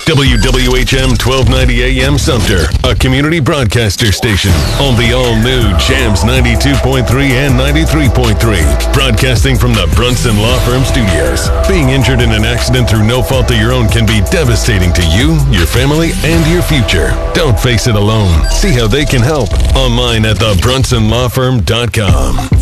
WWHM 1290 AM Sumter, a community broadcaster station on the all-new Jams 92.3 and 93.3. Broadcasting from the Brunson Law Firm Studios. Being injured in an accident through no fault of your own can be devastating to you, your family, and your future. Don't face it alone. See how they can help online at thebrunsonlawfirm.com.